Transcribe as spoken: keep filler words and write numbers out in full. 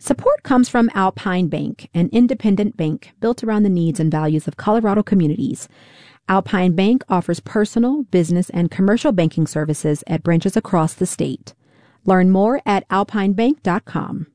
Support comes from Alpine Bank, an independent bank built around the needs and values of Colorado communities. Alpine Bank offers personal, business, and commercial banking services at branches across the state. Learn more at alpine bank dot com.